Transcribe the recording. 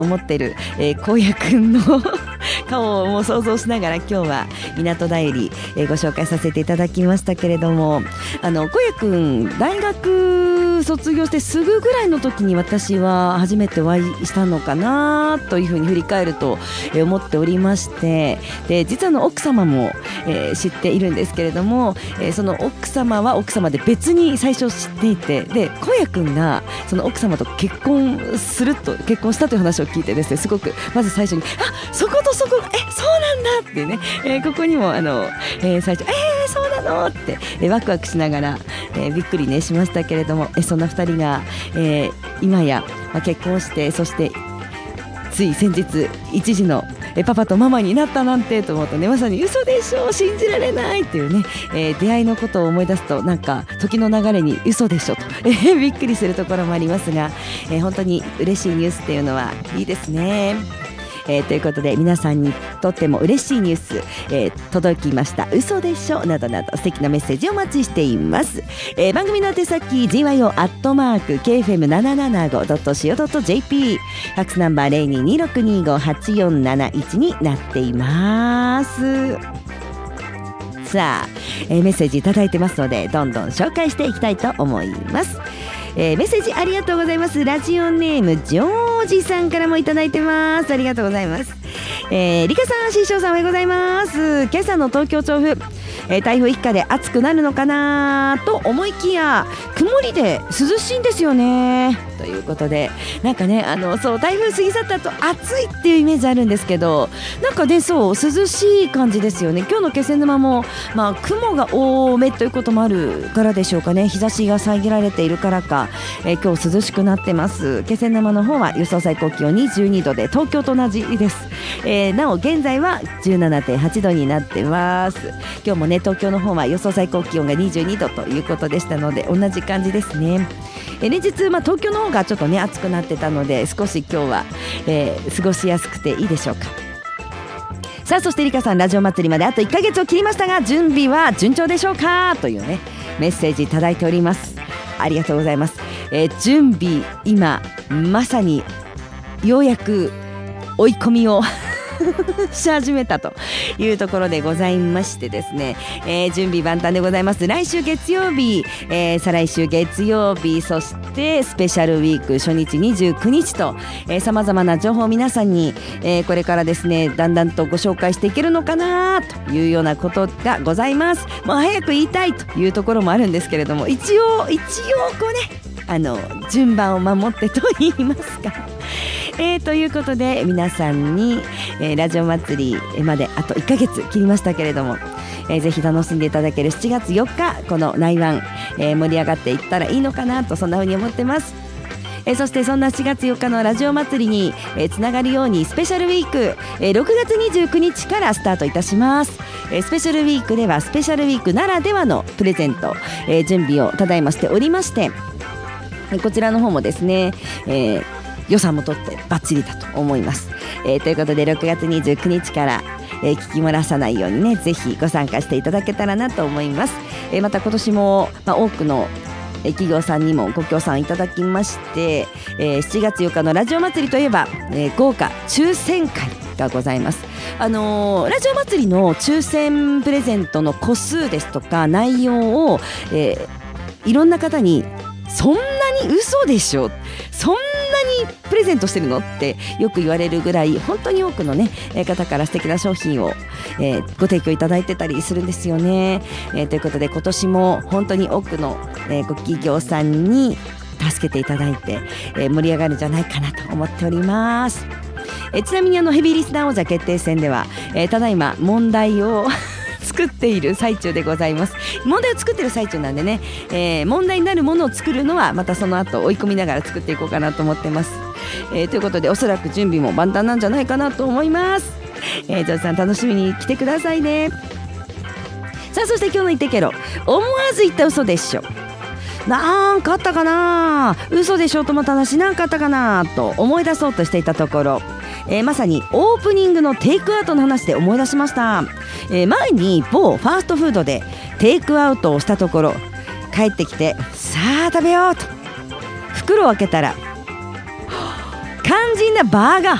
思ってる、荒野くんの顔をもう想像しながら今日は港だより、ご紹介させていただきましたけれども、荒野くん大学卒業してすぐぐらいの時に私は初めてお会いしたのかなというふうに振り返ると、思っておりまして、で実は奥様も、知っているんですけれども、その奥様は奥様で別に最初知っていて、で荒野くんがその奥様と結婚したという話を聞いてですね、すごくまず最初にそことそこそうなんだってね、ここにも最初そうなのって、ワクワクしながら、びっくりねしましたけれども、そんな2人が、今や、結婚して、そしてつい先日一児のパパとママになったなんてと思うとね、まさに嘘でしょ、信じられないっていうね、出会いのことを思い出すとなんか時の流れに嘘でしょと、びっくりするところもありますが、本当に嬉しいニュースっていうのはいいですね。ということで皆さんにとっても嬉しいニュース、届きました。嘘でしょなどなど素敵なメッセージをお待ちしています。番組の宛先 gyo@kfm775.co.jp ファックスナンバー 0226258471 になっています。さあ、メッセージいただいてますのでどんどん紹介していきたいと思います。メッセージありがとうございます。ラジオネームジョージさんからもいただいてます。ありがとうございます。リカさん、師匠さんおはようございます。今朝の東京調布、台風一過で暑くなるのかなと思いきや曇りで涼しいんですよねということで、なんかねそう台風過ぎ去った後暑いっていうイメージあるんですけど、なんかねそう涼しい感じですよね。今日の気仙沼も、雲が多めということもあるからでしょうかね、日差しが遮られているからか、今日涼しくなってます。気仙沼の方は予想最高気温22度で東京と同じです。なお現在は 17.8 度になってます。今日もね東京の方は予想最高気温が22度ということでしたので同じ感じですね。連日、東京の方がちょっとね暑くなってたので少し今日は、過ごしやすくていいでしょうか。さあそしてリカさん、ラジオ祭りまであと1ヶ月を切りましたが準備は順調でしょうかというねメッセージいただいております。ありがとうございます。準備今まさにようやく追い込みをし始めたというところでございましてですね、準備万端でございます。来週月曜日、再来週月曜日、そしてスペシャルウィーク初日29日とさまざまな情報を皆さんに、これからですねだんだんとご紹介していけるのかなというようなことがございます。もう早く言いたいというところもあるんですけれども、一応こうね順番を守ってと言いますか、ということで皆さんに、ラジオ祭りまであと1ヶ月切りましたけれども、ぜひ楽しんでいただける7月4日この内湾、盛り上がっていったらいいのかなとそんな風に思ってます。そしてそんな4月4日のラジオ祭りに、つながるようにスペシャルウィーク、6月29日からスタートいたします。スペシャルウィークではスペシャルウィークならではのプレゼント、準備をただいましておりまして、こちらの方もですね、予算も取ってバッチリだと思います。ということで6月29日から、聞き漏らさないようにねぜひご参加していただけたらなと思います。また今年も、多くの企業さんにもご協賛いただきまして、7月4日のラジオ祭りといえば、豪華抽選会がございます。ラジオ祭りの抽選プレゼントの個数ですとか内容を、いろんな方にそんなに嘘でしょ、そんなにプレゼントしてるのってよく言われるぐらい本当に多くのね方から素敵な商品を、ご提供いただいてたりするんですよね。ということで今年も本当に多くの、ご企業さんに助けていただいて、盛り上がるんじゃないかなと思っております。ちなみにヘビーリスナー王者決定戦では、ただいま問題を作っている最中でございます。問題を作っている最中なんでね、問題になるものを作るのはまたその後追い込みながら作っていこうかなと思ってます。ということでおそらく準備も万端なんじゃないかなと思います。ジョージさん楽しみに来てくださいね。さあそして今日の言ってけろ、思わず言った嘘でしょ、なんかあったかな、嘘でしょと思った話なんかあったかなと思い出そうとしていたところ、まさにオープニングのテイクアウトの話で思い出しました。前に某ファーストフードでテイクアウトをしたところ帰ってきてさあ食べようと袋を開けたらカ肝心なバーガー